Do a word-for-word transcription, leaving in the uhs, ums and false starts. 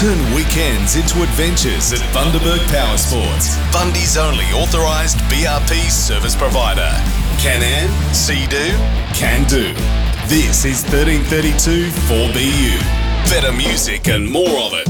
Turn weekends into adventures at Bundaberg Power Sports, Bundy's only authorised B R P service provider. Can-Am, See-Do, Can-Do. This is thirteen thirty-two four B U. Better music and more of it.